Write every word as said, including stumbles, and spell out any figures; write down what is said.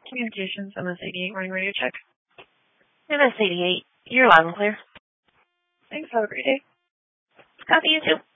Communications, M S eighty-eight, running radio check. M S eighty-eight, you're loud and clear. Thanks, have a great day. Copy, you too.